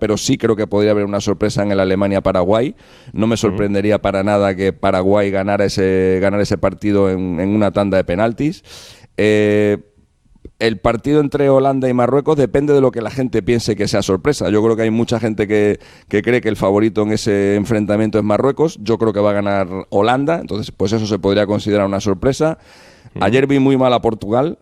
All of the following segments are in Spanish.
pero sí creo que podría haber una sorpresa en el Alemania-Paraguay. No me sorprendería para nada que Paraguay ganara ese partido en una tanda de penaltis. El partido entre Holanda y Marruecos depende de lo que la gente piense que sea sorpresa. Yo creo que hay mucha gente que cree que el favorito en ese enfrentamiento es Marruecos. Yo creo que va a ganar Holanda, entonces pues eso se podría considerar una sorpresa. Ayer vi muy mal a Portugal.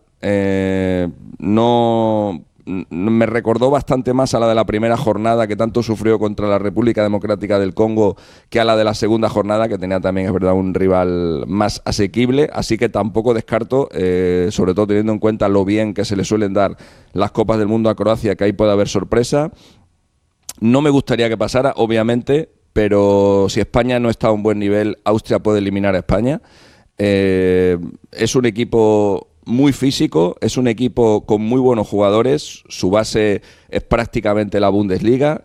Me recordó bastante más a la de la primera jornada, que tanto sufrió contra la República Democrática del Congo, que a la de la segunda jornada, que tenía también, es verdad, un rival más asequible. Así que tampoco descarto, sobre todo teniendo en cuenta lo bien que se le suelen dar las Copas del Mundo a Croacia, que ahí puede haber sorpresa. No me gustaría que pasara, obviamente, pero si España no está a un buen nivel, Austria puede eliminar a España. Es un equipo muy físico, es un equipo con muy buenos jugadores, su base es prácticamente la Bundesliga,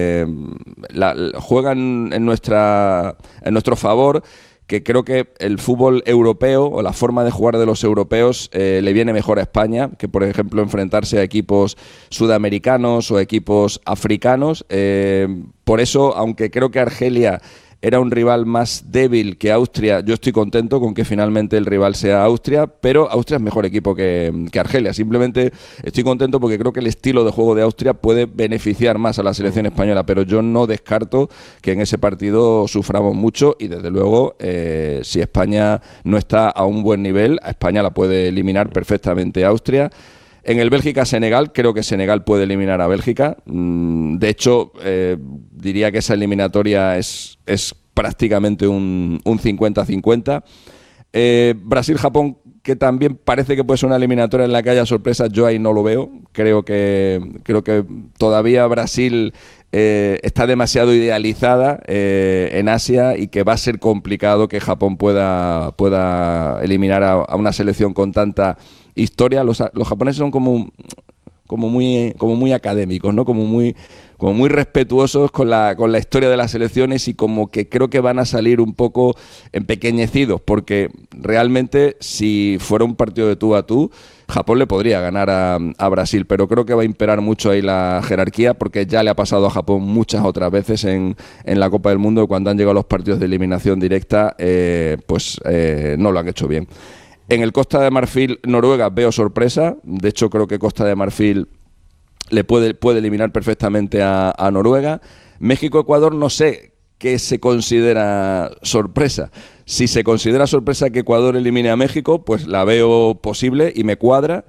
juegan en nuestro favor, que creo que el fútbol europeo o la forma de jugar de los europeos le viene mejor a España que, por ejemplo, enfrentarse a equipos sudamericanos o equipos africanos. Por eso, aunque creo que Argelia era un rival más débil que Austria, yo estoy contento con que finalmente el rival sea Austria, pero Austria es mejor equipo que Argelia. Simplemente estoy contento porque creo que el estilo de juego de Austria puede beneficiar más a la selección española, pero yo no descarto que en ese partido suframos mucho y desde luego si España no está a un buen nivel, a España la puede eliminar perfectamente Austria. En el Bélgica-Senegal, creo que Senegal puede eliminar a Bélgica. De hecho, diría que esa eliminatoria es prácticamente un 50-50. Brasil-Japón, que también parece que puede ser una eliminatoria en la que haya sorpresas, yo ahí no lo veo. Creo que todavía Brasil está demasiado idealizada en Asia y que va a ser complicado que Japón pueda eliminar a una selección con tanta historia. Los japoneses son como muy académicos, ¿no? Como muy respetuosos con la historia de las selecciones y como que creo que van a salir un poco empequeñecidos, porque realmente si fuera un partido de tú a tú, Japón le podría ganar a Brasil, pero creo que va a imperar mucho ahí la jerarquía, porque ya le ha pasado a Japón muchas otras veces en la Copa del Mundo, cuando han llegado los partidos de eliminación directa, no lo han hecho bien. En el Costa de Marfil-Noruega veo sorpresa. De hecho, creo que Costa de Marfil le puede eliminar perfectamente a Noruega. México-Ecuador no sé qué se considera sorpresa. Si se considera sorpresa que Ecuador elimine a México, pues la veo posible y me cuadra.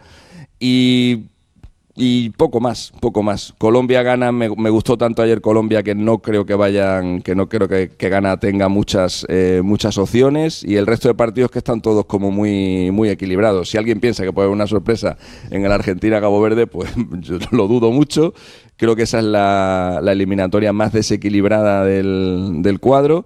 Y poco más. Colombia gana, me gustó tanto ayer Colombia que no creo que Ghana tenga muchas opciones, y el resto de partidos que están todos como muy, muy equilibrados. Si alguien piensa que puede haber una sorpresa en el Argentina-Cabo Verde, pues yo lo dudo mucho. Creo que esa es la eliminatoria más desequilibrada del cuadro.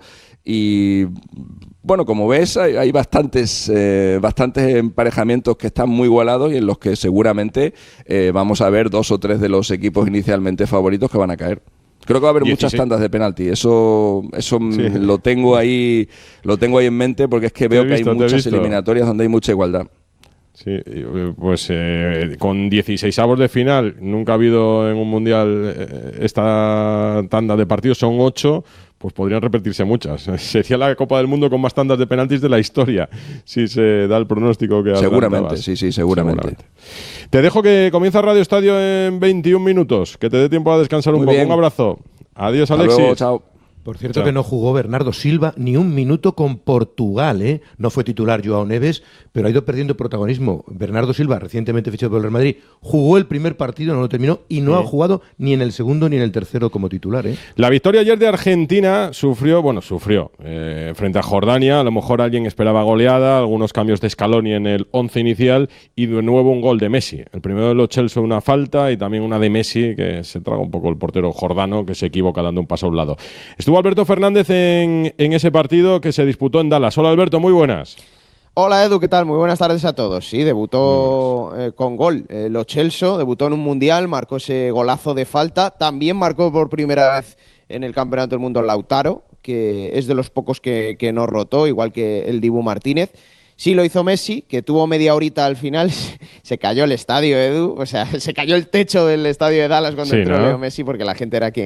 Y bueno, como ves, hay bastantes emparejamientos que están muy igualados y en los que seguramente vamos a ver 2 o 3 de los equipos inicialmente favoritos que van a caer. Creo que va a haber 16. Muchas tandas de penalti. Eso sí. lo tengo ahí en mente, porque es que veo que hay muchas eliminatorias donde hay mucha igualdad. Sí, pues con 16avos de final, nunca ha habido en un mundial esta tanda de partidos, son 8. Pues podrían repetirse muchas. Sería la Copa del Mundo con más tandas de penaltis de la historia, si se da el pronóstico que seguramente, sí, seguramente. Te dejo, que comienza Radio Estadio en 21 minutos, que te dé tiempo a descansar un poco. Un abrazo. Adiós, Alexis. Hasta luego, chao. Por cierto, que no jugó Bernardo Silva ni un minuto con Portugal, ¿eh? No fue titular Joao Neves, pero ha ido perdiendo protagonismo. Bernardo Silva, recientemente fichado por el Real Madrid, jugó el primer partido, no lo terminó, y no ha jugado ni en el segundo ni en el tercero como titular, ¿eh? La victoria ayer de Argentina sufrió frente a Jordania. A lo mejor alguien esperaba goleada, algunos cambios de Scaloni en el 11 inicial, y de nuevo un gol de Messi. El primero de Lo Celso, una falta, y también una de Messi, que se traga un poco el portero jordano, que se equivoca dando un paso a un lado. Estuvo Alberto Fernández en ese partido que se disputó en Dallas. Hola, Alberto, muy buenas. Hola, Edu, ¿qué tal? Muy buenas tardes a todos. Sí, debutó con gol. Lo Celso debutó en un mundial, marcó ese golazo de falta. También marcó por primera vez en el Campeonato del Mundo Lautaro, que es de los pocos que no rotó, igual que el Dibu Martínez. Sí lo hizo Messi, que tuvo media horita al final. Se cayó el estadio, Edu. O sea, se cayó el techo del estadio de Dallas cuando entró Leo Messi, porque la gente era